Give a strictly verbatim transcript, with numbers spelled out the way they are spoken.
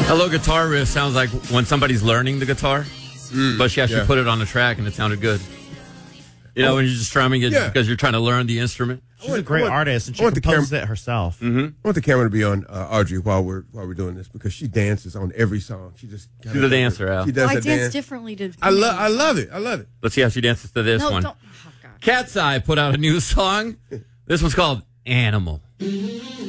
Hello Guitar riff sounds like when somebody's learning the guitar, mm, but she actually yeah. put it on the track and it sounded good. You know, oh, when you're just strumming it yeah. because you're trying to learn the instrument. She's want, a great want, artist, and she composes it herself. Mm-hmm. I want the camera to be on uh, Audrey while we're while we're doing this because she dances on every song. She just she's a dancer, Al. She does well, I dance, dance differently to. I love I love it. I love it. Let's see how she dances to this no, one. Don't. Oh, God. Cat's Eye put out a new song. This one's called Animal.